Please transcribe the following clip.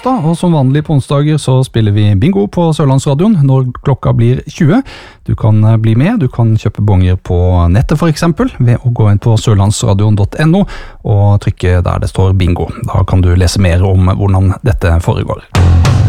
onsdag, og som vanlig på onsdager så spiller vi bingo på Sørlandsradioen når klokka blir 20. Du kan bli med, du kan kjøpe bonger på nettet for eksempel, ved å gå inn på sørlandsradion.no og trykke der det står bingo. Da kan du lese mer om hvordan dette foregår.